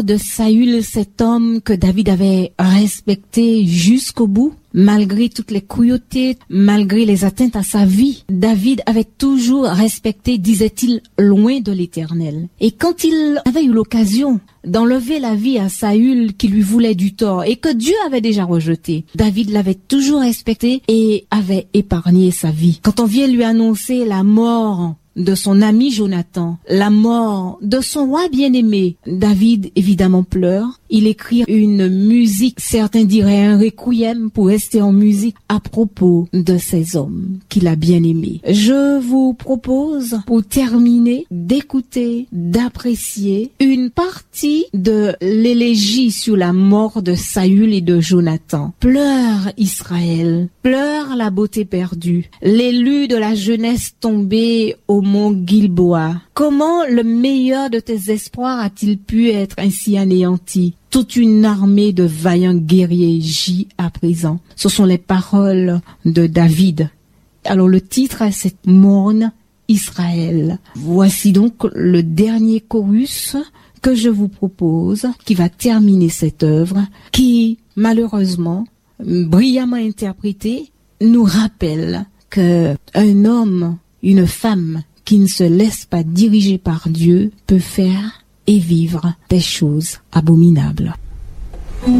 de Saül, cet homme que David avait respecté jusqu'au bout, malgré toutes les cruautés, malgré les atteintes à sa vie, David avait toujours respecté, disait-il, loin de l'Éternel. Et quand il avait eu l'occasion d'enlever la vie à Saül qui lui voulait du tort et que Dieu avait déjà rejeté, David l'avait toujours respecté et avait épargné sa vie. Quand on vient lui annoncer la mort de son ami Jonathan, la mort de son roi bien-aimé, David évidemment pleure. Il écrit une musique, certains diraient un requiem pour rester en musique à propos de ces hommes qu'il a bien aimés. Je vous propose, pour terminer, d'écouter, d'apprécier une partie de l'élégie sur la mort de Saül et de Jonathan. Pleure Israël, pleure la beauté perdue, l'élu de la jeunesse tombée au mont Gilboa. Comment le meilleur de tes espoirs a-t-il pu être ainsi anéanti? Toute une armée de vaillants guerriers gît à présent. Ce sont les paroles de David. Alors le titre, c'est Mourne Israël. Voici donc le dernier chorus que je vous propose, qui va terminer cette œuvre, qui, malheureusement, brillamment interprétée, nous rappelle que un homme, une femme qui ne se laisse pas diriger par Dieu peut faire et vivre des choses abominables.